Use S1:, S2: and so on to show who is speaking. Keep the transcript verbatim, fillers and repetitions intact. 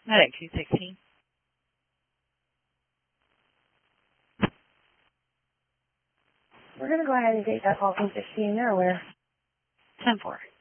S1: Medic two sixteen.
S2: We're going to go ahead and take that call from sixteen. They're aware.
S1: ten four.